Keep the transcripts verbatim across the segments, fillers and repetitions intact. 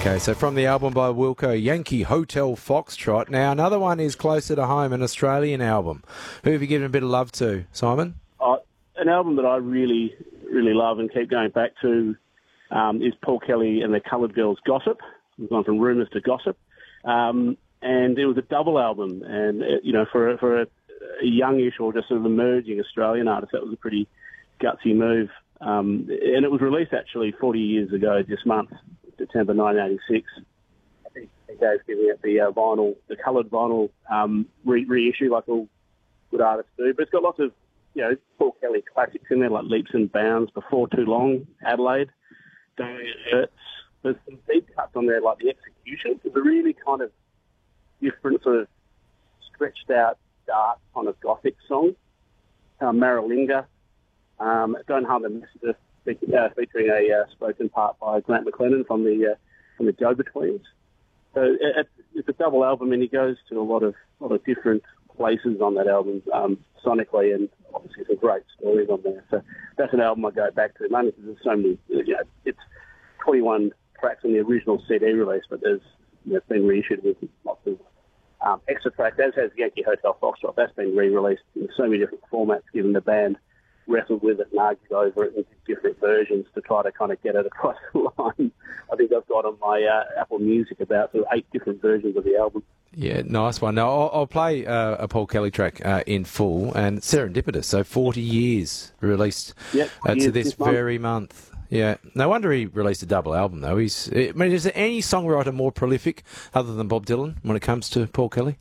Okay, so from the album by Wilco, Yankee Hotel Foxtrot. Now, another one is closer to home, an Australian album. Who have you given a bit of love to, Simon? Uh, an album that I really, really love and keep going back to um, is Paul Kelly and the Coloured Girls' Gossip. We've gone from rumours to gossip. Um, and it was a double album. And, uh, you know, for, for a, a youngish or just sort of emerging Australian artist, that was a pretty gutsy move. Um, and it was released actually forty years ago this month, September nineteen eighty-six. I think Gabe's giving it the uh, vinyl, the coloured vinyl um, re- reissue like all good artists do. But it's got lots of, you know, Paul Kelly classics in there like Leaps and Bounds, Before Too Long, Adelaide, Don't It Hurts. There's some deep cuts on there like The Execution. It's a really kind of different sort of stretched out, dark kind of gothic song. Uh, Maralinga, um, Don't Harm the Messenger, Uh, featuring a uh, spoken part by Grant McLennan from the uh, from the Go-Betweens. So it, it's a double album, and he goes to a lot of lot of different places on that album, um, sonically, and obviously some great stories on there. So that's an album I go back to, mainly because there's so many. You know, it's twenty-one tracks on the original C D release, but there's you know, it's been reissued with lots of um, extra tracks. As has Yankee Hotel Foxtrot, that's been re-released in so many different formats, given the band wrestled with it and argued over it in different versions to try to kind of get it across the line. I think I've got on my uh, Apple Music about sort of eight different versions of the album. Yeah, nice one. Now, I'll, I'll play uh, a Paul Kelly track uh, in full, and Serendipitous, so forty years released yep, uh, years to this, this month. very month. Yeah, no wonder he released a double album, though. He's, I mean, is there any songwriter more prolific other than Bob Dylan when it comes to Paul Kelly?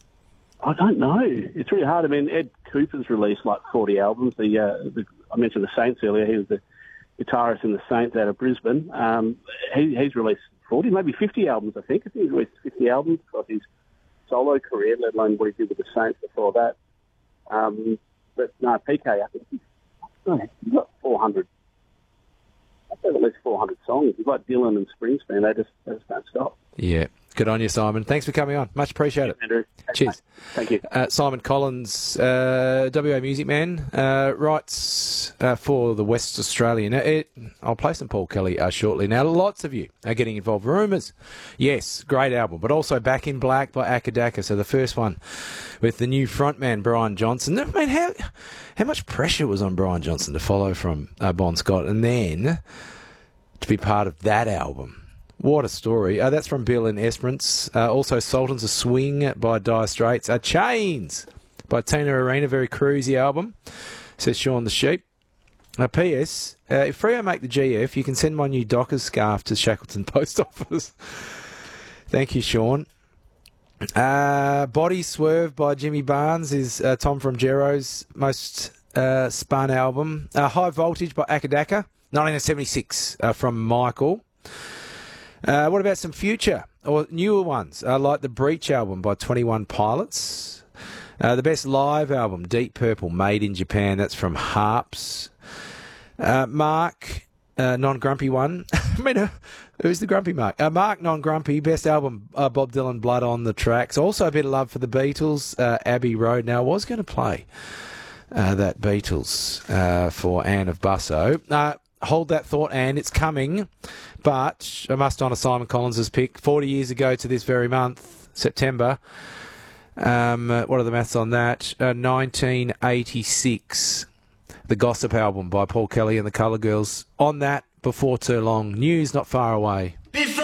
I don't know. It's really hard. I mean, Ed Cooper's released like forty albums. The, uh, the I mentioned the Saints earlier. He was the guitarist in the Saints out of Brisbane. Um, he, he's released forty, maybe fifty albums, I think. I think he's released fifty albums across his solo career, let alone what he did with the Saints before that. Um, but no, P K, I think he's, he's got four hundred. I think at least four hundred songs. He's like Dylan and Springsteen. They just, they just don't stop. Yeah. Good on you, Simon. Thanks for coming on. Much appreciated. Andrew. Cheers. Thank you. Uh, Simon Collins, uh, W A Music Man, uh, writes uh, for the West Australian. It, I'll play some Paul Kelly uh, shortly. Now, lots of you are getting involved. Rumours. Yes, great album, but also Back in Black by Akadaka. So the first one with the new frontman, Brian Johnson. I mean, how, how much pressure was on Brian Johnson to follow from uh, Bon Scott and then to be part of that album? What a story. Uh, that's from Bill and Esperance. Uh, also, Sultans of Swing by Dire Straits. Uh, Chains by Tina Arena. Very cruisy album, says Sean the Sheep. Uh, P S. Uh, if Freo make the G F, you can send my new Dockers scarf to Shackleton Post Office. Thank you, Sean. Uh, Body Swerve by Jimmy Barnes is uh, Tom from Jero's most uh, spun album. Uh, High Voltage by Akadaka. nineteen seventy-six uh, from Michael. Uh, what about some future or newer ones, uh, like the Breach album by twenty-one Pilots? Uh, the best live album, Deep Purple, Made in Japan. That's from Harps. Uh, Mark, uh, non-grumpy one. I mean, uh, who's the grumpy Mark? Uh, Mark, non-grumpy, best album, uh, Bob Dylan, Blood on the Tracks. Also a bit of love for the Beatles, uh, Abbey Road. Now, I was going to play uh, that Beatles uh, for Anne of Busso. Uh, hold that thought, Anne, it's coming. But I must honour Simon Collins' pick. forty years ago to this very month, September. Um, uh, what are the maths on that? Uh, nineteen eighty-six. The Gossip album by Paul Kelly and the Colour Girls. On that, Before Too Long. News not far away.